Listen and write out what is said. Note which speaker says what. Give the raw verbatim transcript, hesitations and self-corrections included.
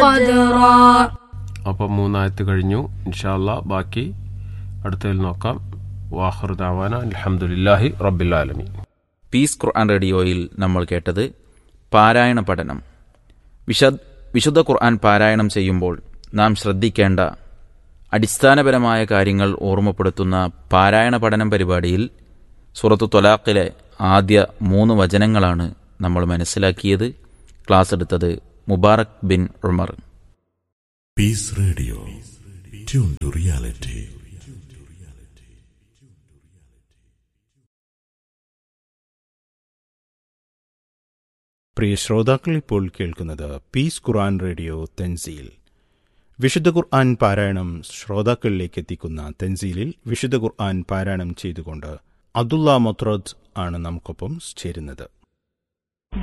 Speaker 1: قدرا.
Speaker 2: അപ്പം മൂന്നായത്ത് കഴിഞ്ഞു. ഇൻഷാ അല്ലാഹ് ബാക്കി അടുത്തതിൽ നോക്കാം. വാഖിറു ദഅവാന അൽഹംദുലില്ലാഹി റബ്ബിൽ ആലമീൻ.
Speaker 3: പീസ് ഖുർആൻ റേഡിയോയിൽ നമ്മൾ കേട്ടത് പാരായണ പഠനം. വിശദ് വിശുദ്ധ ഖുർആൻ പാരായണം ചെയ്യുമ്പോൾ നാം ശ്രദ്ധിക്കേണ്ട അടിസ്ഥാനപരമായ കാര്യങ്ങൾ ഓർമ്മപ്പെടുത്തുന്ന പാരായണ പഠനം പരിപാടിയിൽ സൂറത്തു ത്വലാഖിലെ ആദ്യ മൂന്ന് വചനങ്ങളാണ് നമ്മൾ മനസ്സിലാക്കിയത്. ക്ലാസ് എടുത്തത് Mubarak bin Umar.
Speaker 4: Piece radio, tune to reality.
Speaker 5: പ്രിയ ശ്രോതാക്കൾ, ഇപ്പോൾ കേൾക്കുന്നത് പീസ് ഖുർആൻ റേഡിയോ തൻസീൽ. വിശുദ്ധ ഖുർആൻ പാരായണം ശ്രോതാക്കളിലേക്ക് എത്തിക്കുന്ന തൻസീലിൽ വിശുദ്ധ ഖുർആൻ പാരായണം ചെയ്തുകൊണ്ട് അബ്ദുള്ള മൊത്രദ് ആണ് നമുക്കൊപ്പം ചേരുന്നത്.